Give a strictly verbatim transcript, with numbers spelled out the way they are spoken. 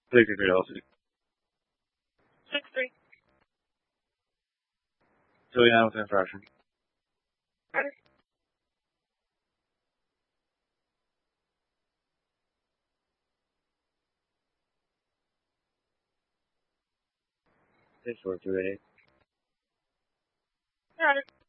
Take a good Elsie. Six three. Juliana with infraction. Ready. Six four two eight. Ready.